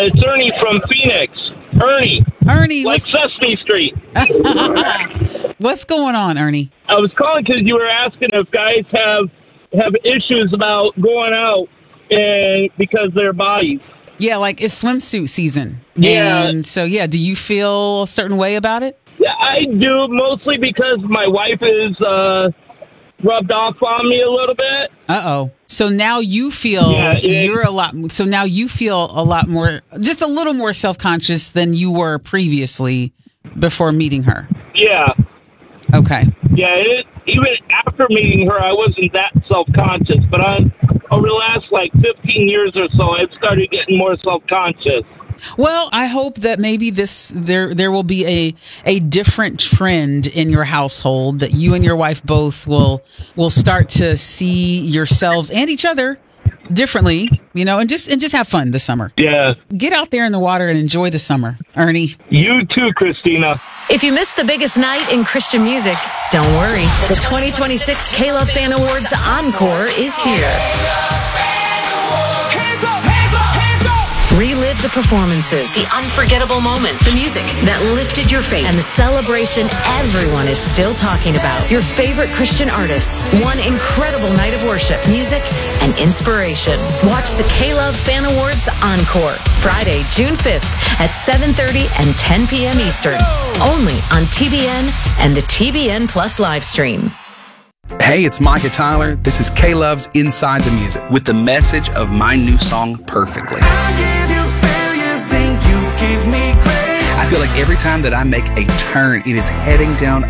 it's Ernie from Phoenix. Ernie, like Sesame Street. What's going on, Ernie? I was calling because you were asking if guys have issues about going out and because of their bodies. Yeah, like it's swimsuit season. Yeah. And so, do you feel a certain way about it? Yeah, I do, mostly because my wife is rubbed off on me a little bit. Uh-oh. So now you feel now you feel a lot more, just a little more self-conscious than you were previously before meeting her. Yeah. Okay. Yeah, even after meeting her, I wasn't that self-conscious, but over the last 15 years or so, I've started getting more self-conscious. Well, I hope that maybe there will be a different trend in your household, that you and your wife both will start to see yourselves and each other differently, and just have fun this summer. Yeah. Get out there in the water and enjoy the summer, Ernie. You too, Christina. If you missed the biggest night in Christian music, don't worry. The 2026 K-Love Fan Awards Encore is here. Relive the performances, the unforgettable moment, the music that lifted your faith, and the celebration everyone is still talking about. Your favorite Christian artists, one incredible night of worship, music, and inspiration. Watch the K-Love Fan Awards Encore, Friday, June 5th at 7:30 and 10 p.m. Eastern, only on TBN and the TBN Plus live stream. Hey, it's Micah Tyler. This is K-Love's Inside the Music with the message of my new song, Perfectly. I feel like every time that I make a turn, it is heading down